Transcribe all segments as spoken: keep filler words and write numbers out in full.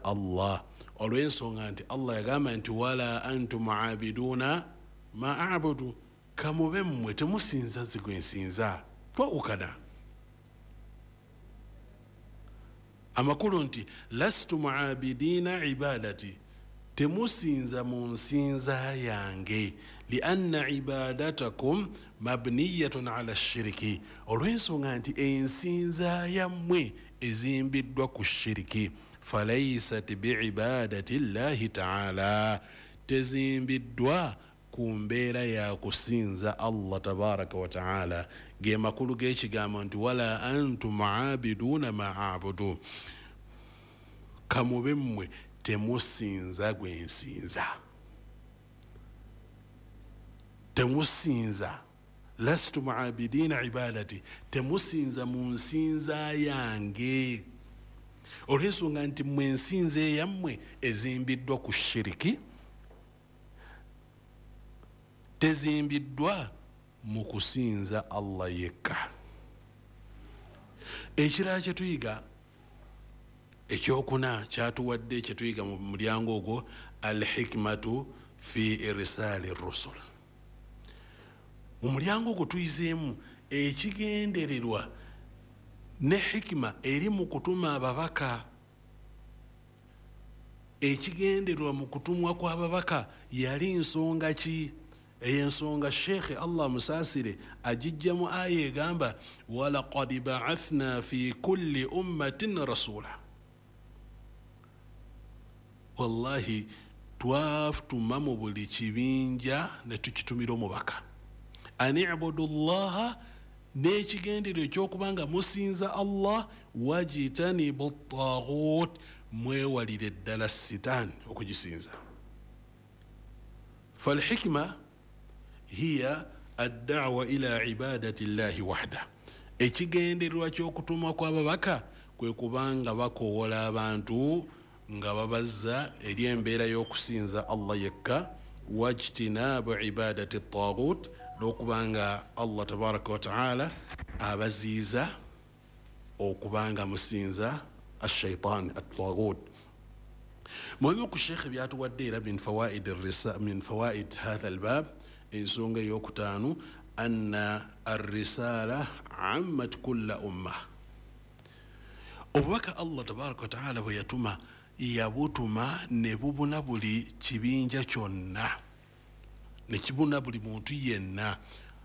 Allah olw'ensonga nti Allah yagamba nti wala antum aabiduna ma a'budu kamube mmwe temusinza zigwe nsinza twawukana amakulu nti lastu aabidina ibadati temusinza mu nsinza yange lianna ibadatakum mabniyatun ala shiriki olw'ensonga nti ensinza yammwe ezimbiddwa ku shiriki falaysat biibadati llahi taala tezimbiddwa ku mbeera ya kusinza Allah tabaraka wa taala ge makulu g'ekigambo nti wala antum aabiduna ma a'budu kamube mmwe temusinza gwe nsinza temusinza lastu muabidina ibadati temusinza mu nsinza yange olw'ensonga nti mmwe ensinza yammwe ezimbiddwa ku shiriki tezimbiddwa mu kusinza Allah yekka ekirala kye tuyiga ekyokuna kyatuwadde kyetuyiga mu mulyango ogwo al-hikmatu fi irsali rusul mu mulyango ogwo tuyizeemu ekigendererwa ne hikima eri mu kutuma ababaka ekigendererwa mu kutumwa kw'ababaka yali nsonga ki eyensonga Sheikh Allah musasire ajijja mu aya egamba walaqad ba'athna fi kulli ummatin rasula wallahi twatuma mu buli kibinja ne tukitumira omubaka ani ibudullaha n'ekigendero ekyokubanga musinza Allah wajitanibu ttaghut mwewalire ddala sitaani okugisinza falhikma hiya ad-da'wa ila ibadati llahi wahda ekigendererwa ky'okutuma kw'ababaka kwe kubanga bakowola abantu nga babazza eri embeera y'okusinza Allah yekka wajtinabu ibadati at-taghut n'okubanga Allah tabaraka wa ta'ala abaziiza okubanga musinza ash-shaytan at-taghut muhimu ku sheikh byatuwadde era min fawaid ar-risala min fawaid hadha al-bab ensonga y'okutaanu anna ar-risala ammat kulla ummah obubaka Allah tabaraka wa ta'ala bwe yatuma yabutuma ne bubuna buli kibinja kyonna ne kibuna buli muntu yenna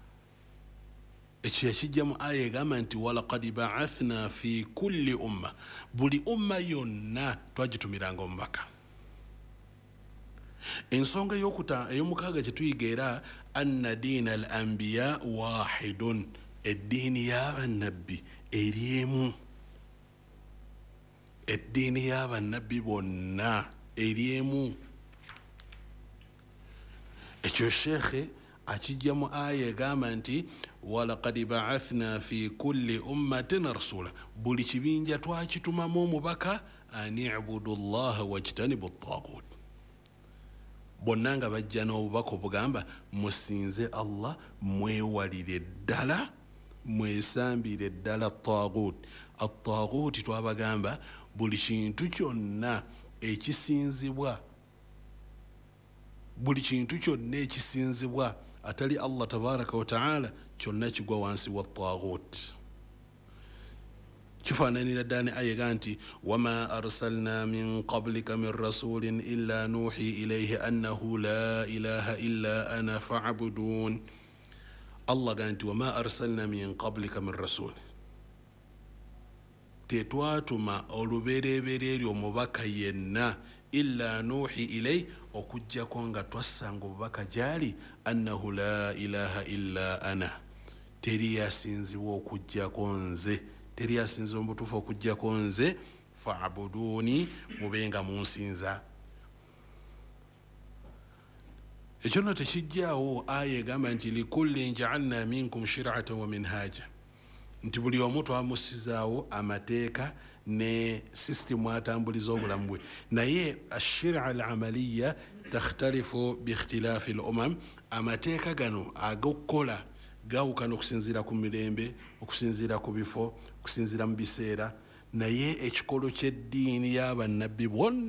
ekyo yakijja mu aya egamba nti walaqad ba'athna fi kulli umma buli umma yonna twagitumiranga omubaka ensonga y'okuta ey'omukaaga kye tuyiga era anna diina al anbiya wahidun eddiini y'abannabbi eri emu eddiini y'abannabbi bonna eri emu ekyo shekhe akijja mu aya egamba nti walaqad ba'athna fi kulli ummatin rasula buli kibinja twakitumamu omubaka ani ibudu llaha wajtanibu at-taghut bonna nga bajja n'obubaka obugamba musinze Allah mwewalire ddala mwesambire ddala at-taghut at-taghut twabagamba buli kintu kyonna ekisinzibwa buli kintu kyonna ekisinzibwa atali Allah tabaraka wa ta'ala kyonna kigwa wansi wa at-taghut kifaananira ddala aya nti wama arsalna min qablika min rasulin illa nuhi ilayhi annahu la ilaha illa ana fa'budun Allah ganti wama arsalna min qablika min rasul tetwatuma olubereberye eryo omubaka yenna illa nuhi ilayhi okujjako nga twassanga obubaka gyali annahu la ilaha illa ana teri yasinzibwa okujjako nze teri yasinzibwa mubutuufu okujjako nze fa'buduni mubenga munsinza ekyo nno tekijjaawo aya egamba nti likullin ja'alna minkum shir'atan wa minhaja nti buli omu twamusizaawo amateeka ne system atambuliza obulamu bwe naye ashira al-amaliya takhtalifu bi ikhtilafi al-umam amateeka gano ag'okukola gawukana okusinziira ku mirembe okusinziira ku bifo okusinziira mu biseera naye ekikolo ky'eddiini y'abannabbi bonna